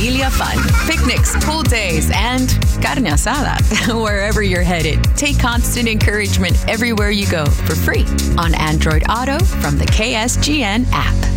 familia fun, picnics, pool days, and carne asada. Wherever you're headed, take Constant Encouragement everywhere you go for free on Android Auto from the KSGN app.